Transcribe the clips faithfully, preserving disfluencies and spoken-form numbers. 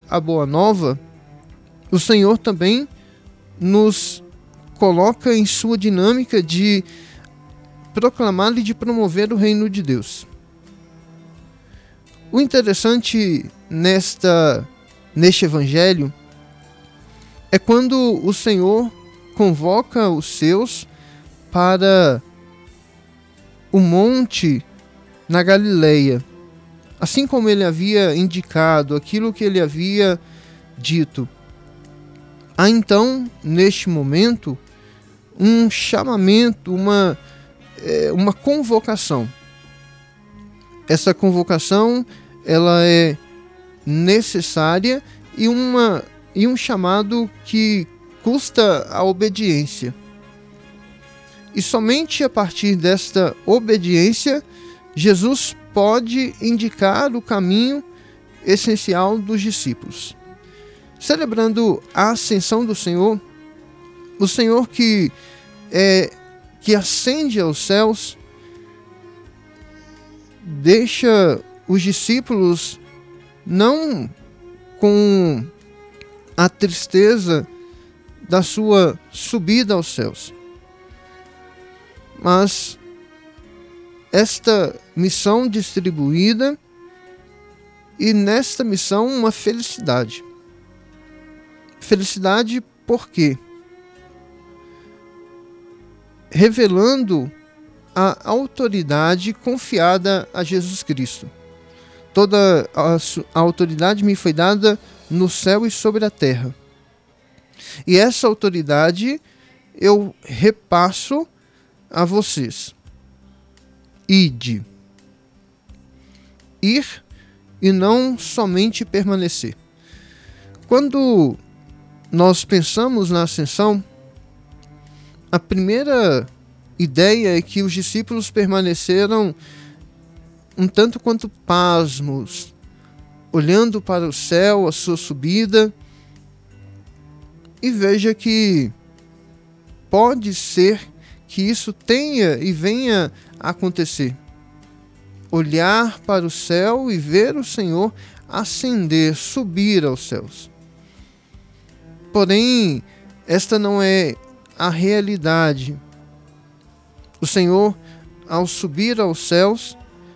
a Boa Nova, o Senhor também nos coloca em sua dinâmica de proclamar e de promover o reino de Deus. O interessante nesta, neste evangelho é quando o Senhor convoca os seus para o monte na Galileia, assim como ele havia indicado, aquilo que ele havia dito. Há então, neste momento, um chamamento, uma, é, uma convocação. Essa convocação ela é necessária e, uma, e um chamado que custa a obediência. E somente a partir desta obediência, Jesus pode indicar o caminho essencial dos discípulos. Celebrando a ascensão do Senhor, o Senhor que, é, que ascende aos céus, deixa os discípulos não com a tristeza da sua subida aos céus, mas esta missão distribuída e nesta missão uma felicidade. Felicidade por quê? Revelando a autoridade confiada a Jesus Cristo. Toda a, a autoridade me foi dada no céu e sobre a terra. E essa autoridade eu repasso a vocês. Ide. Ir e não somente permanecer. Quando nós pensamos na ascensão, a primeira ideia é que os discípulos permaneceram um tanto quanto pasmos, olhando para o céu, a sua subida, e veja que pode ser que isso tenha e venha a acontecer. Olhar para o céu e ver o Senhor ascender, subir aos céus. Porém, esta não é a realidade. O Senhor, ao subir aos céus,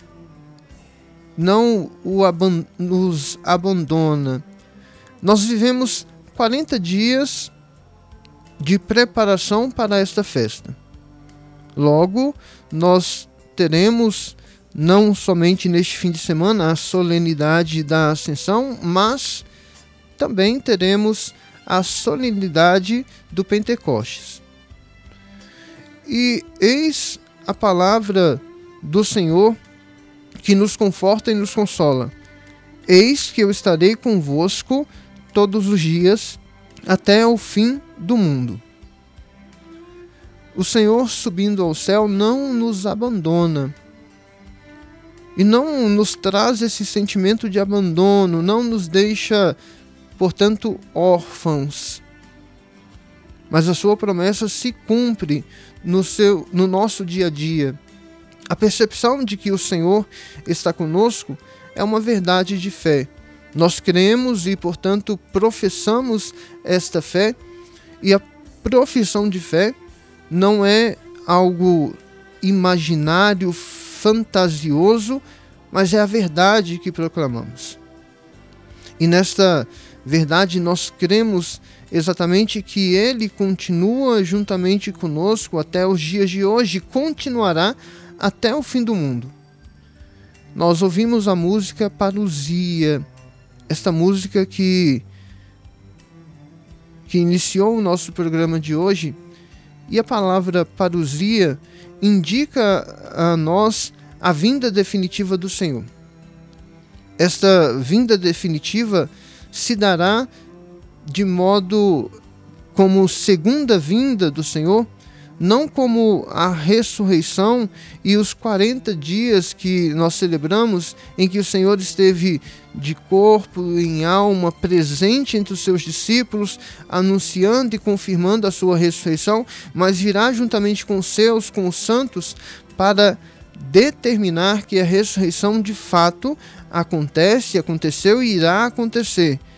não o aban- nos abandona. Nós vivemos quarenta dias de preparação para esta festa. Logo, nós teremos, não somente neste fim de semana, a solenidade da Ascensão, mas também teremos a solenidade do Pentecostes. E eis a palavra do Senhor que nos conforta e nos consola. Eis que eu estarei convosco todos os dias até o fim do mundo. O Senhor subindo ao céu não nos abandona. E não nos traz esse sentimento de abandono, não nos deixa, portanto, órfãos. Mas a sua promessa se cumpre no, seu, no nosso dia a dia. A percepção de que o Senhor está conosco é uma verdade de fé. Nós cremos e, portanto, professamos esta fé, e a profissão de fé não é algo imaginário, fantasioso, mas é a verdade que proclamamos. E nesta verdade nós cremos exatamente que Ele continua juntamente conosco até os dias de hoje, continuará até o fim do mundo. Nós ouvimos a música Parousia, esta música que, que iniciou o nosso programa de hoje, e a palavra parousia indica a nós a vinda definitiva do Senhor. Esta vinda definitiva se dará de modo como segunda vinda do Senhor, não como a ressurreição e os quarenta dias que nós celebramos, em que o Senhor esteve de corpo e em alma presente entre os seus discípulos, anunciando e confirmando a sua ressurreição, mas virá juntamente com os seus, com os santos, para determinar que a ressurreição de fato acontece, aconteceu e irá acontecer.